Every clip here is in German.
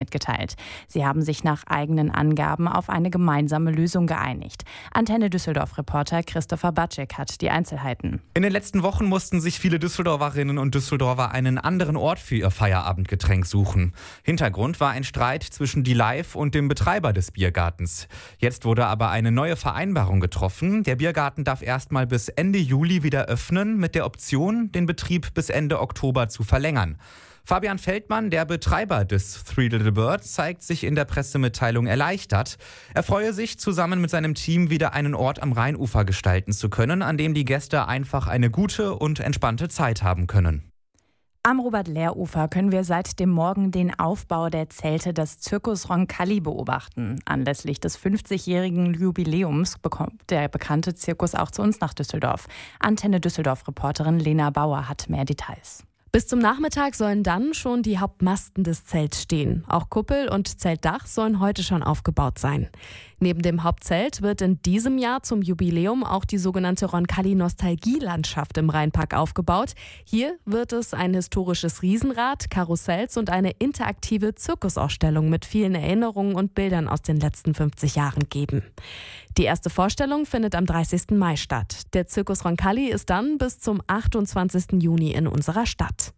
mitgeteilt. Sie haben sich nach eigenen Angaben auf eine gemeinsame Lösung geeinigt. Antenne Düsseldorf-Reporter Christopher Batschek hat die Einzelheiten. In den letzten Wochen mussten sich viele Düsseldorferinnen und Düsseldorfer einen anderen Ort für ihr Feierabendgetränk suchen. Hintergrund war ein Streit zwischen die Live und dem Betreiber des Biergartens. Jetzt wurde aber eine neue Vereinbarung getroffen. Der Biergarten darf erstmal bis Ende Juli wieder öffnen, mit der Option, den Betrieb bis Ende Oktober zu verlängern. Fabian Feldmann, der Betreiber des Three Little Birds, zeigt sich in der Pressemitteilung erleichtert. Er freue sich, zusammen mit seinem Team wieder einen Ort am Rheinufer gestalten zu können, an dem die Gäste einfach eine gute und entspannte Zeit haben können. Am Robert-Lehr-Ufer können wir seit dem Morgen den Aufbau der Zelte des Circus Roncalli beobachten. Anlässlich des 50-jährigen Jubiläums bekommt der bekannte Zirkus auch zu uns nach Düsseldorf. Antenne Düsseldorf-Reporterin Lena Bauer hat mehr Details. Bis zum Nachmittag sollen dann schon die Hauptmasten des Zelts stehen. Auch Kuppel und Zeltdach sollen heute schon aufgebaut sein. Neben dem Hauptzelt wird in diesem Jahr zum Jubiläum auch die sogenannte Roncalli-Nostalgie-Landschaft im Rheinpark aufgebaut. Hier wird es ein historisches Riesenrad, Karussells und eine interaktive Zirkusausstellung mit vielen Erinnerungen und Bildern aus den letzten 50 Jahren geben. Die erste Vorstellung findet am 30. Mai statt. Der Circus Roncalli ist dann bis zum 28. Juni in unserer Stadt.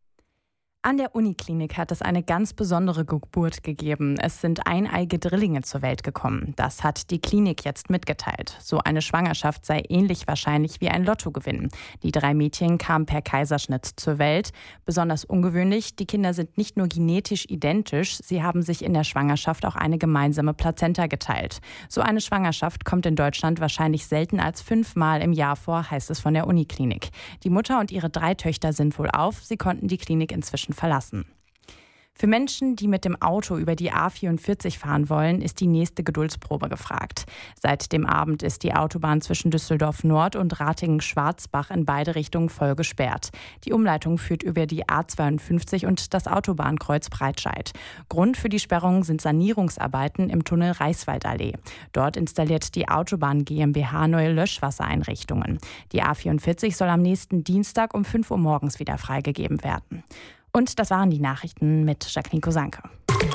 An der Uniklinik hat es eine ganz besondere Geburt gegeben. Es sind eineige Drillinge zur Welt gekommen. Das hat die Klinik jetzt mitgeteilt. So eine Schwangerschaft sei ähnlich wahrscheinlich wie ein Lottogewinn. Die 3 Mädchen kamen per Kaiserschnitt zur Welt. Besonders ungewöhnlich, die Kinder sind nicht nur genetisch identisch, sie haben sich in der Schwangerschaft auch eine gemeinsame Plazenta geteilt. So eine Schwangerschaft kommt in Deutschland wahrscheinlich selten als 5-mal im Jahr vor, heißt es von der Uniklinik. Die Mutter und ihre 3 Töchter sind wohlauf. Sie konnten die Klinik inzwischen verlassen. Für Menschen, die mit dem Auto über die A44 fahren wollen, ist die nächste Geduldsprobe gefragt. Seit dem Abend ist die Autobahn zwischen Düsseldorf Nord und Ratingen-Schwarzbach in beide Richtungen voll gesperrt. Die Umleitung führt über die A52 und das Autobahnkreuz Breitscheid. Grund für die Sperrung sind Sanierungsarbeiten im Tunnel Reichswaldallee. Dort installiert die Autobahn GmbH neue Löschwassereinrichtungen. Die A44 soll am nächsten Dienstag um 5 Uhr morgens wieder freigegeben werden. Und das waren die Nachrichten mit Jacqueline Kosanke.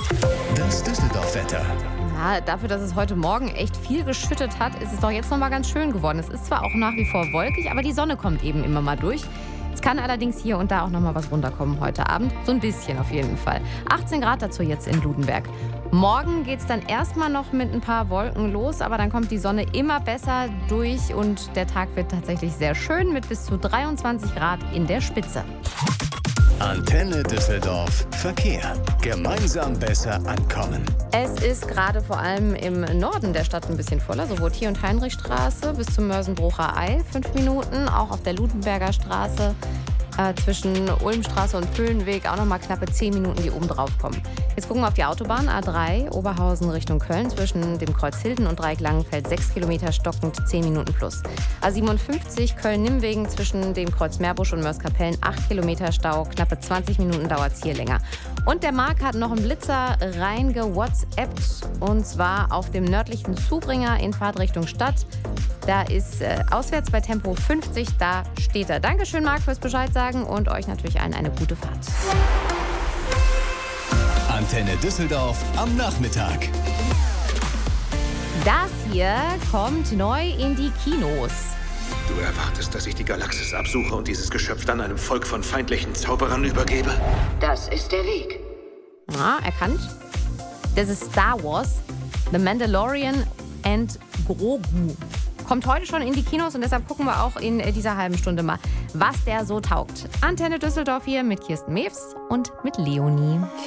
Das Düsseldorf-Wetter. Ja, dafür, dass es heute Morgen echt viel geschüttet hat, ist es doch jetzt noch mal ganz schön geworden. Es ist zwar auch nach wie vor wolkig, aber die Sonne kommt eben immer mal durch. Es kann allerdings hier und da auch noch mal was runterkommen heute Abend. So ein bisschen auf jeden Fall. 18 Grad dazu jetzt in Ludenberg. Morgen geht es dann erstmal noch mit ein paar Wolken los, aber dann kommt die Sonne immer besser durch und der Tag wird tatsächlich sehr schön mit bis zu 23 Grad in der Spitze. Antenne Düsseldorf Verkehr. Gemeinsam besser ankommen. Es ist gerade vor allem im Norden der Stadt ein bisschen voller. So Rotier- und Heinrichstraße bis zum Mörsenbrucher Ei 5 Minuten. Auch auf der Ludenberger Straße zwischen Ulmstraße und Püllenweg auch noch mal knappe 10 Minuten, die oben drauf kommen. Jetzt gucken wir auf die Autobahn A3 Oberhausen Richtung Köln zwischen dem Kreuz Hilden und Dreieck-Langenfeld 6 Kilometer stockend 10 Minuten plus. A57 Köln-Nimmwegen zwischen dem Kreuz Meerbusch und Mörs-Kapellen 8 Kilometer Stau, knappe 20 Minuten dauert es hier länger. Und der Marc hat noch einen Blitzer reingewhatsappt und zwar auf dem nördlichen Zubringer in Fahrtrichtung Stadt. Da ist auswärts bei Tempo 50, da steht er. Dankeschön, Marc, fürs Bescheid sagen und euch natürlich allen eine gute Fahrt. Antenne Düsseldorf am Nachmittag. Das hier kommt neu in die Kinos. Du erwartest, dass ich die Galaxis absuche und dieses Geschöpf dann einem Volk von feindlichen Zauberern übergebe? Das ist der Weg. Ja, erkannt. Das ist Star Wars, The Mandalorian and Grogu. Kommt heute schon in die Kinos und deshalb gucken wir auch in dieser halben Stunde mal, was der so taugt. Antenne Düsseldorf hier mit Kirsten Mewes und mit Leonie.